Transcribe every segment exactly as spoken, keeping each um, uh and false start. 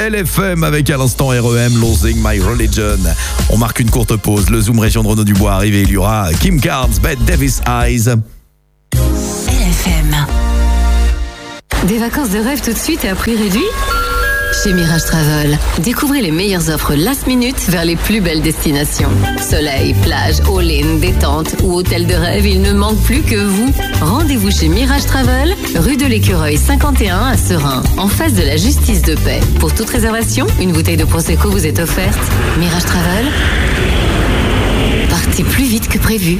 L F M avec à l'instant R E M, Losing My Religion. On marque une courte pause. Le Zoom Région de Renaud Dubois arrive et il y aura Kim Carnes, Bette Davis Eyes. L F M. Des vacances de rêve tout de suite et à prix réduit ? Chez Mirage Travel, découvrez les meilleures offres last minute vers les plus belles destinations. Soleil, plage, all-in, détente ou hôtel de rêve, il ne manque plus que vous. Rendez-vous chez Mirage Travel, rue de l'Écureuil cinquante et un à Serein, en face de la justice de paix. Pour toute réservation, une bouteille de Prosecco vous est offerte. Mirage Travel, partez plus vite que prévu.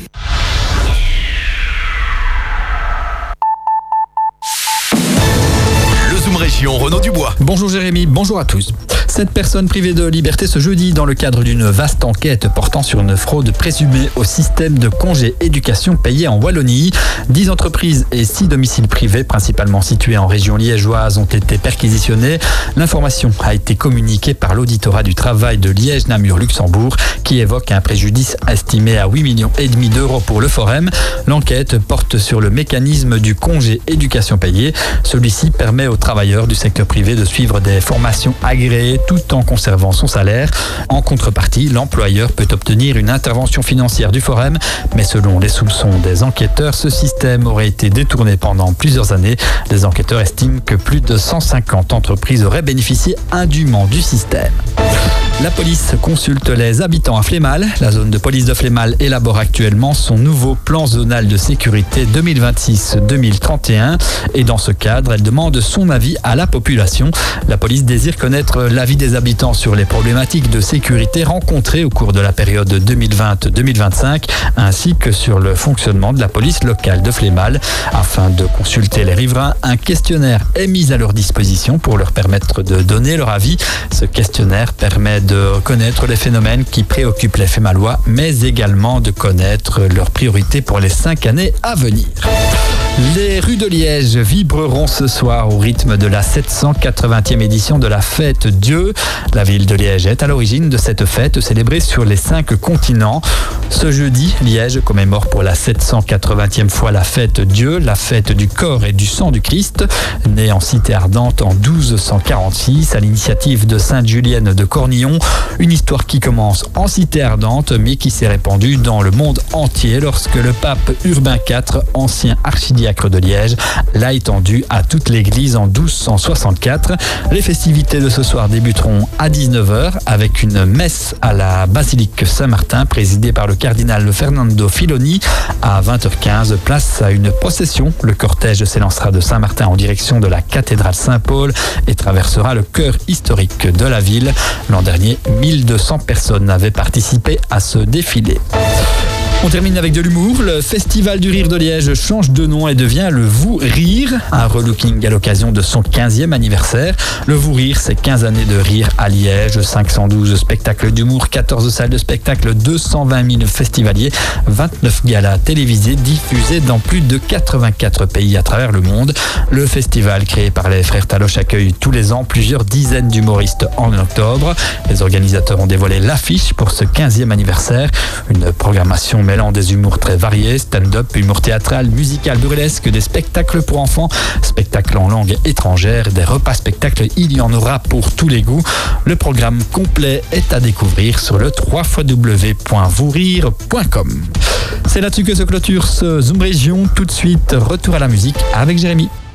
Région Renaud Dubois. Bonjour Jérémy, bonjour à tous. Cette personne privée de liberté ce jeudi dans le cadre d'une vaste enquête portant sur une fraude présumée au système de congés éducation payé en Wallonie. Dix entreprises et six domiciles privés, principalement situés en région liégeoise, ont été perquisitionnés. L'information a été communiquée par l'auditorat du travail de Liège-Namur-Luxembourg qui évoque un préjudice estimé à huit virgule cinq millions d'euros pour le Forum. L'enquête porte sur le mécanisme du congé éducation payé. Celui-ci permet aux travailleurs du secteur privé de suivre des formations agréées tout en conservant son salaire. En contrepartie, l'employeur peut obtenir une intervention financière du Forum, mais selon les soupçons des enquêteurs, ce système aurait été détourné pendant plusieurs années. Les enquêteurs estiment que plus de cent cinquante entreprises auraient bénéficié indûment du système. La police consulte les habitants à Flémal. La zone de police de Flémal élabore actuellement son nouveau plan zonal de sécurité deux mille vingt-six à deux mille trente et un et dans ce cadre, elle demande son avis à la population. La police désire connaître l'avis des habitants sur les problématiques de sécurité rencontrées au cours de la période deux mille vingt à deux mille vingt-cinq ainsi que sur le fonctionnement de la police locale de Flémal. Afin de consulter les riverains, un questionnaire est mis à leur disposition pour leur permettre de donner leur avis. Ce questionnaire permet de connaître les phénomènes qui préoccupent les Flémalois, mais également de connaître leurs priorités pour les cinq années à venir. Les rues de Liège vibreront ce soir au rythme de la sept cent quatre-vingtième édition de la Fête Dieu. La ville de Liège est à l'origine de cette fête célébrée sur les cinq continents. Ce jeudi, Liège commémore pour la sept cent quatre-vingtième fois la Fête Dieu, la fête du corps et du sang du Christ. Née en cité ardente en douze cent quarante-six à l'initiative de Sainte Julienne de Cornillon, une histoire qui commence en cité ardente mais qui s'est répandue dans le monde entier lorsque le pape Urbain quatre, ancien archidiacre de Liège, l'a étendu à toute l'église en douze cent soixante-quatre. Les festivités de ce soir débuteront à dix-neuf heures avec une messe à la basilique Saint-Martin présidée par le cardinal Fernando Filoni. À vingt heures quinze, place à une procession. Le cortège s'élancera de Saint-Martin en direction de la cathédrale Saint-Paul et traversera le cœur historique de la ville. L'an dernier, mille deux cents personnes avaient participé à ce défilé. On termine avec de l'humour. Le Festival du Rire de Liège change de nom et devient le Vous Rire. Un relooking à l'occasion de son quinzième anniversaire. Le Vous Rire, c'est quinze années de rire à Liège. cinq cent douze spectacles d'humour, quatorze salles de spectacle, deux cent vingt mille festivaliers, vingt-neuf galas télévisés diffusés dans plus de quatre-vingt-quatre pays à travers le monde. Le festival créé par les frères Taloche accueille tous les ans plusieurs dizaines d'humoristes en octobre. Les organisateurs ont dévoilé l'affiche pour ce quinzième anniversaire. Une programmation mêlant des humours très variés, stand-up, humour théâtral, musical, burlesque, des spectacles pour enfants, spectacles en langue étrangère, des repas spectacles, il y en aura pour tous les goûts. Le programme complet est à découvrir sur le w w w point vous rire point com. C'est là-dessus que se clôture ce Zoom Région. Tout de suite, retour à la musique avec Jérémy.